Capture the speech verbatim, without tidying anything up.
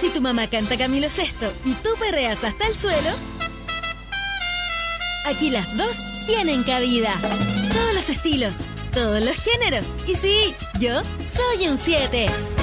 Si tu mamá canta Camilo Sesto y tú perreas hasta el suelo, aquí las dos tienen cabida. Todos los estilos, todos los géneros. Y sí, yo soy un siete.